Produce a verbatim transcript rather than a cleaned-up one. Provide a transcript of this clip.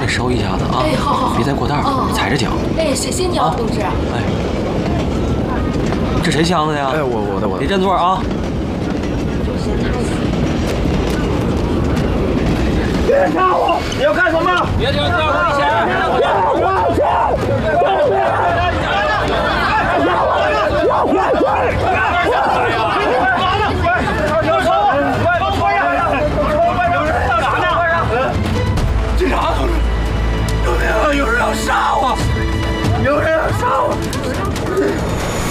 收一下子啊！ 哎，好好好， 别再过道， 哦、 踩着脚。 哎，谢谢你啊，同志。 哎，这谁箱子呀？ 哎，我我的我的。 别占座啊！ 别杀我！你要干什么？ 别停，第二个危险！